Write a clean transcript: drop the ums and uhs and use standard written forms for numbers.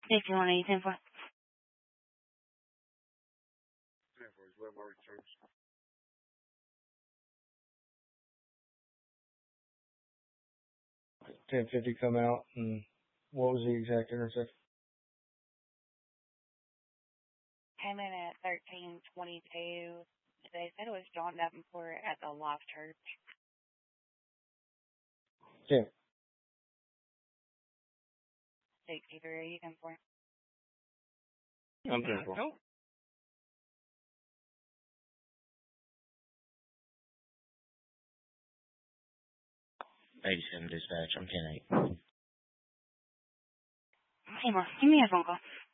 Safety 180, 10-4. 10-4 is where my returns. 1050 come out, and what was the exact intersection? Came in at 1322. They said it was John Davenport at the Life Church. Yeah. 63, you 10-4. I'm 10-4. Nope. Dispatch, I'm 10-8. Hey, Mark, give me a phone call.